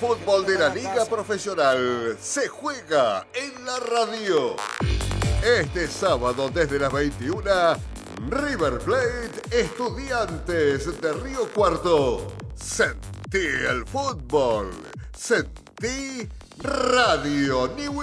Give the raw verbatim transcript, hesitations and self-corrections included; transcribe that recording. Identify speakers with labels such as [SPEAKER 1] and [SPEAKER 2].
[SPEAKER 1] fútbol de la Liga Profesional se juega en la radio. Este sábado desde las veintiuna, River Plate, Estudiantes de Río Cuarto. Sentí el fútbol. Sentí radio. Ni